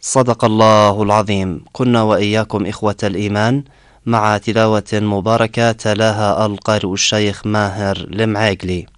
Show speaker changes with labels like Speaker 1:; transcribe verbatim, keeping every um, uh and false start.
Speaker 1: صدق الله العظيم. كنا وإياكم إخوة الإيمان مع تلاوة مباركة تلاها القارئ الشيخ ماهر المعاقلي.